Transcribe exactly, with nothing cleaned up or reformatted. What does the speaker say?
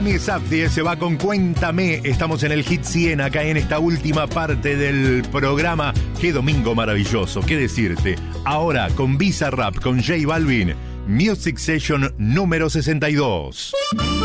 Mi Safdie se va con Cuéntame. Estamos en el Hit cien, acá en esta última parte del programa. Qué domingo maravilloso, qué decirte. Ahora con Bizarrap, con J Balvin, Music Session número sesenta y dos.